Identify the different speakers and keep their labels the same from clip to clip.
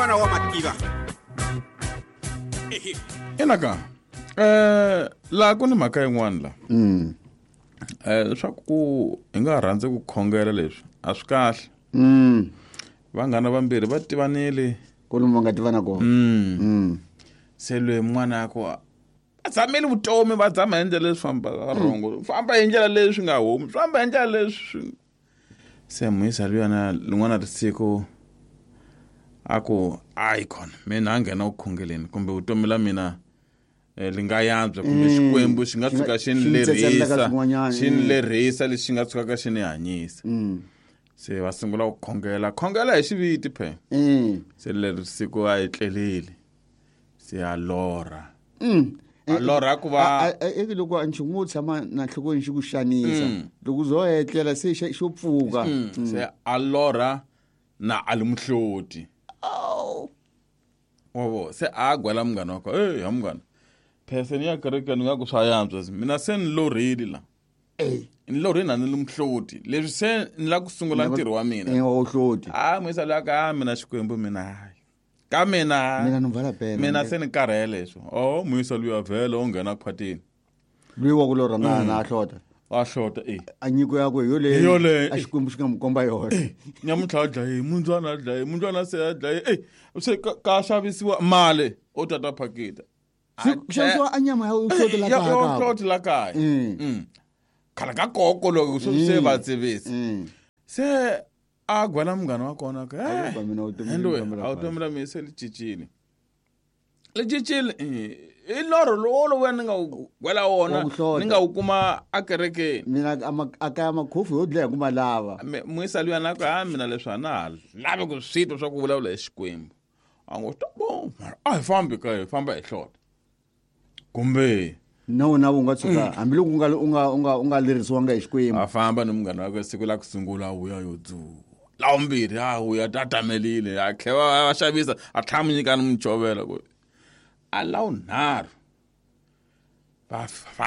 Speaker 1: mwana wa Mativa.
Speaker 2: Enaka la ku ni mhaka yin'wana la swa ku hi nga rhandze ku khongela leswi a swi kahle vanghana vambirhi va tivanile
Speaker 3: ku ni va nga tivana kona
Speaker 2: se loyi n'wana yako va tshamile vutomi va tshama hi ndlela leswi famba hi ndlela leswi nga homi famba hi ndlela leswi se muyisa luyana lin'wana risiku aku icon mina a nghena ku khongeleni kumbe vutomi la mina linga yantswa kumbe xikwembu xi nga tshuka xi ni lerisa lexi xi nga tshukaka xi ni hanyisa se va sungula ku khongela hi xiviti phe se leri siku a etleleli se a lora ku va
Speaker 3: loko a nchumu tshama na nhlokweni xi ku xanisa loko zo etlela se xo pfuka
Speaker 2: se a lora na ali muhloti se a gwala munghana wako ya munghana pheseni ya kereke ni nga ku swa yantswa mina se ni lorile la ni lorile na ni muhloti leswi se ni la ku sungula ntirho wa mina
Speaker 3: uhloti
Speaker 2: muyisa loyi ka mina xikwembu mina hayi ka mina se ni karhele leswo muyisa luya vhele o nghena khwatini
Speaker 3: luyi wa ku lorha na a hlota
Speaker 2: a hlota
Speaker 3: a nyiko yako hi yole a xikwembu xi nga mu komba yona
Speaker 2: nyamuntlha a dlaye mundzwana se a dlaye se ka xavisiwa mali o tata phakita
Speaker 3: xavisiwa a nyama ya uhloti
Speaker 2: la kaya khala ka koko loko se va tsivisi se a gwala munghana wa kona ka vutomi ra mina se li cincile i loro lowo wena ni nga gwela wona ni nga wu kuma a kerekeni
Speaker 3: mina a kaya makhofi yo dlaya kuma lava
Speaker 2: muyisa luya na ku mina leswi a na ha lavi ku switwa swa ku vulavula hi xikwembu a ngo a hi fambi ka hi famba hi hlota kumbe
Speaker 3: na wu nga tshuka hambiloko u nga lerisiwanga hi xikwembu
Speaker 2: a famba ni munghana wakwe siku la ku sungula a vuya yo la vumbirhi a vuya tatamelile a tlhela va xavisa a tlhela mu nyika ni muchovela ku a la unharhu va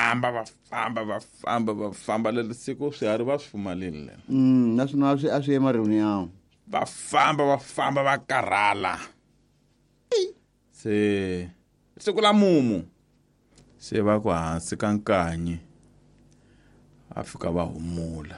Speaker 2: famba leri siku swiharhi va swi fumalile
Speaker 3: na swona a swi emarhini yawo
Speaker 2: va famba va karhala se siku la mumu se va ku hansi ka nkanyi a fika va humula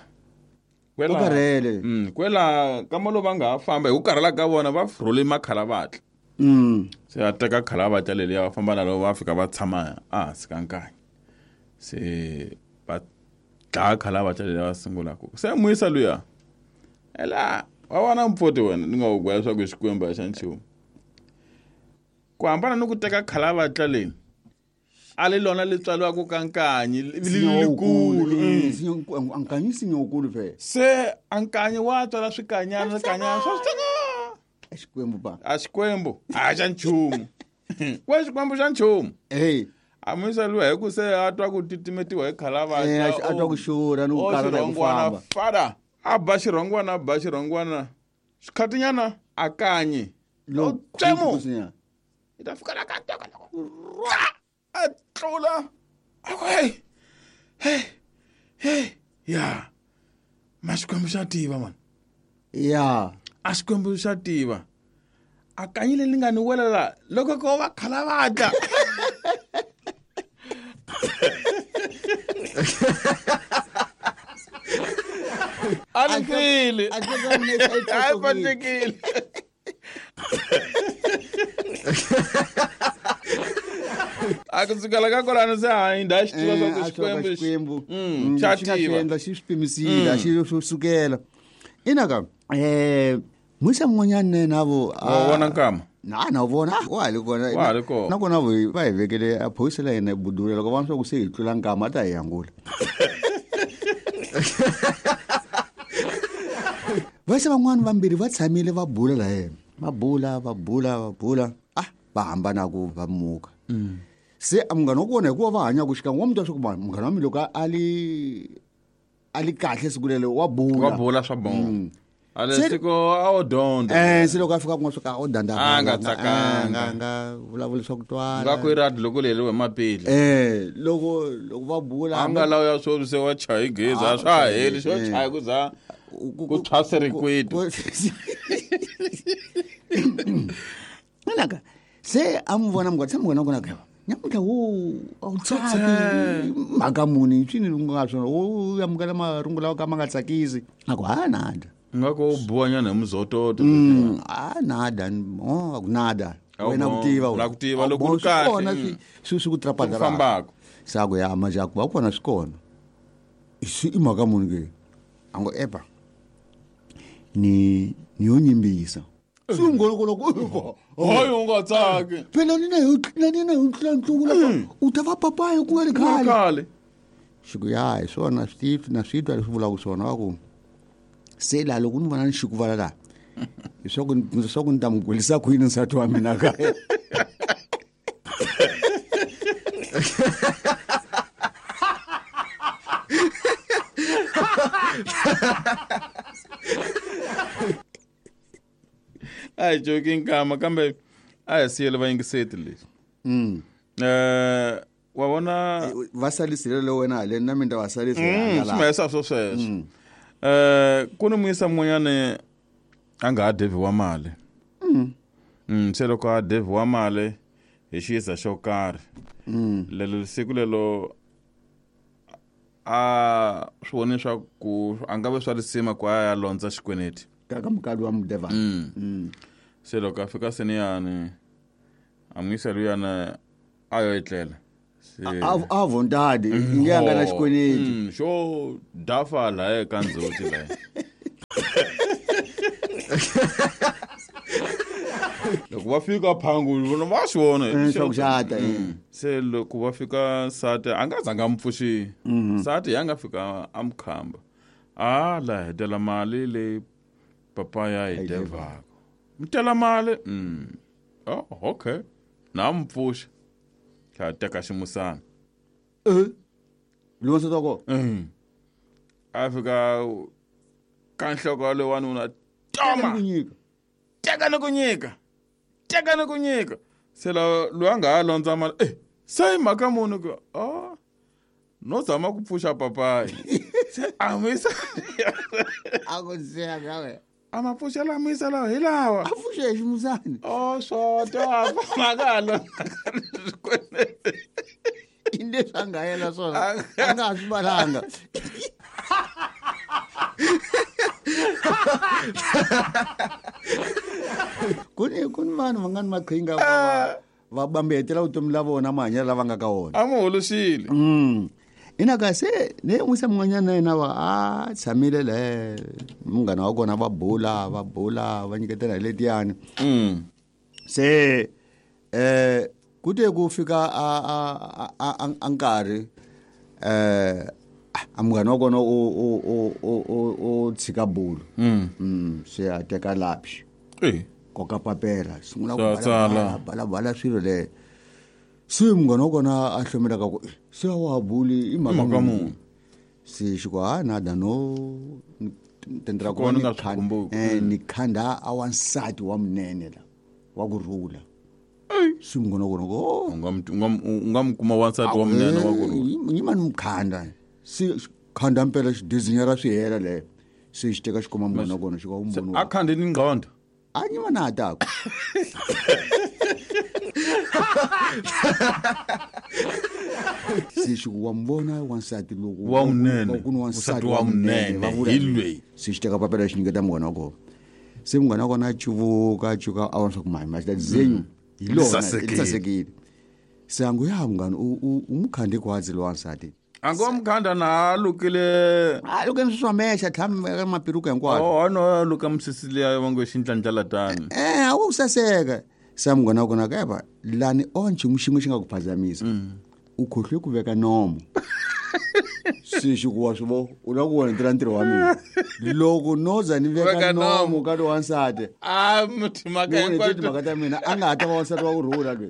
Speaker 2: kwela kama lo va nga ha famba hi ku karhala ka vona va rhule makhala se a teka khala leliya va famba na loko va fika va tshama hansi ka nkanyi se va dlaya khala leliya va sungula ku se muyisa luya ela wa vona mpfoti wena ni nga wu gwela swa ku xikwembu xa nchumu ku hambana ni ku teka khala leyi a le lona le tswaliwaka ka nkanyi likulu
Speaker 3: ankanyi sinyokulu fe
Speaker 2: se ankanyi wa tswala swikanyana swa
Speaker 3: xikwembu
Speaker 2: a xikwembu a xa nchumu we xikwembu xa nchumu a muyisa luya hi ku se a twa ku titimetiwa hi khala
Speaker 3: a twa ku xurha ni ku karhala hi ku famba
Speaker 2: fada a ba xirhongwana xikhatinyana a kanyi tsemo i ta fika la ka toka a tlula ya ma xikwembu xa tiva man
Speaker 3: ya
Speaker 2: a xikwembu xa tiva a kanyi leyi nga ni welela loko ko va khala va dya a ni fili a yi patekile a ku sukela ka kolano se hayi a xi tiva swa ku xikwembu xa tiva
Speaker 3: xi swipimisile a xi sukela inaka muyisa mun'wanyana ne navo
Speaker 2: vona nkama
Speaker 3: na vona wa ha ri kona na kona va hi vekele a phoyisa la hina hi budula loko vana swa ku se hi tlula nkama a ta hi yangula vayisa van'wana vambirhi va tshamile va bula la yena va bula va hambanaku va muka se a munghana wa kona hikuva va hanyaku xikan'we wa mi twa swa ku munghana wa mi loko a li kahle siku lele wa
Speaker 2: bula swa bongo alesiko a o donda
Speaker 3: se loko a fika kun'wana swa ka o
Speaker 2: a nga tsakanga
Speaker 3: nga vulavula swa ku twana
Speaker 2: nga ku radi loko leliwe mapili
Speaker 3: loko va bula
Speaker 2: a nga lawa ya swo se wa chayi gezi a swa heli swo chayi ku za ku thwaserikweti
Speaker 3: Manaka se amvona mngwa tsamngwa nakona ka nyamuhla awutsaki makamuni swini ungasho uyamukela marungula ka manga tsakisi ako nada
Speaker 2: ngakho ubuwanya nemzototo
Speaker 3: nada akunada wena
Speaker 2: kutiva lokhu kahle
Speaker 3: kona sukutrapadala
Speaker 2: fambako
Speaker 3: sako ya manje akubona sikona imakamuni ke ango epa ni uyonyimbisa singolokolo kuva
Speaker 2: hayi ungatsaki
Speaker 3: phela nina unhlanhluku lapha utava papaye kungari khale shikuyayi swona Steve na switwa lesivula kuswona wako sela loko ni vona ni xikuvala la leswaku ni ta mi gwilisa kwini nsati wa mina kaya
Speaker 2: ai joking kama kambe aya siyele vayingiseti leswi wa vona
Speaker 3: vasalisile lo wena le na minta vasalisile
Speaker 2: swimesa sweswo ku ni muyisa mun'wanyane a nga ha devhiwa mali se loko a devhiwa mali hi xiyisa xo karhi lelo siku lelo a swi voni swa ku a nga ve swa risima ku a ya londza xikweneti
Speaker 3: ka mukali wa mudeva
Speaker 2: se loko a fika seniyani a n'wisa luyana a yo etlela
Speaker 3: a vontadi ngiyanga na xikweneti
Speaker 2: xo dafa laha ka ndzoti laha loko va fika phangu vona va swi vona
Speaker 3: swakuxata
Speaker 2: se loko va fika nsati a nga zanga mpfuxi nsati ya nga fika a mukhamba la hetela mali leyi papaya yi devhaka mi tela mali okay na mpfuxa kha teka ximusana
Speaker 3: lwonse toko
Speaker 2: a fika ka nhloko le wanuna toma teka ni ku nyika se loyi a nga ha londza mali se hi mhaka muni ku no zama ku pfuxa papayi se amisa a ma pfuxela misa lawa hi lawa
Speaker 3: a pfuxe hi ximusani
Speaker 2: swoto maka ha londa
Speaker 3: i leswi a nga yela swona a nga ha swi valanga kuni vanhu va nga ni maqhinga va bambetela vutomi la vona mahanyelo lava nga ka wona
Speaker 2: a mu holoxile
Speaker 3: ina kasi ne n'wisa mun'wanyana na yena a tshamile le munghana wa kona va bula va nyiketela hi letiyani se ku te ku fika a nkarhi a munghana wa kona o tshika bulu se a teka lapshi koka papela sungula ku bala swilo le se munghana wa kona a hlomela ka ku se wa buli i mhaka munhu se xiko nada no tendera ku ni khanda a wansati wa munene la wa ku rhula se munghana wa kona
Speaker 2: unga mi kuma wansati wa munene wa ku rhula
Speaker 3: nyima ni mukhanda se khanda mpela xidizinya ra swi hela le se xi teka xikoma munghana wa kona xiko umboni
Speaker 2: a khande ni nqondo
Speaker 3: a nyima na hatako sixiko wa mbona wansati loko
Speaker 2: wa munene
Speaker 3: ku ni wansati wa munene
Speaker 2: hilwe
Speaker 3: se xi teka papela xi nyiketa munghana wa kona se munghana wa kona a cuvuka a vona swa ku maxita zenyu hi lona sasekile se angu ya munghana u mukhande kwatsi lo wansati
Speaker 2: ango mkhanda na lukile
Speaker 3: luke mswa mexa thameka mapiruka hinkwawo
Speaker 2: no luka msisili ya wangu xintlanjala tani
Speaker 3: a ku saseka se munghana wa kona kayaba lani onche muxin'we xi nga ku phazamisa u khohlwe ku veka nomo se xikuwa swi vo u la ku wona tirha ntirho wa mina loko no za ni veka nomo ka lo wansati timhaka ta mina a nga ha ta va wansati wa kurhula lweyi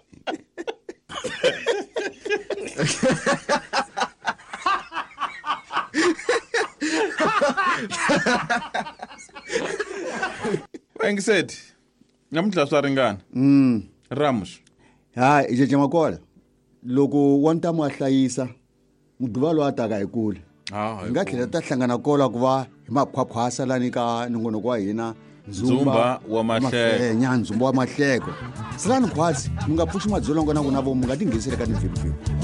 Speaker 2: Engiseti namuntlha swa ringana Ramos
Speaker 3: ha ijeje makola loko wantamo a hlayisa muduva lo ataka hi kule hi nga tlhela ta hlangana kola ku va hi makhwakhwasa lani ka nongonoko wa hina
Speaker 2: Ndzumba wa Mahleko.
Speaker 3: Nya Ndzumba wa Mahleko. Silani khwatsi mi nga pfuxi madzolonga na vona vo mi nga tingheniseli ka timvimvimi.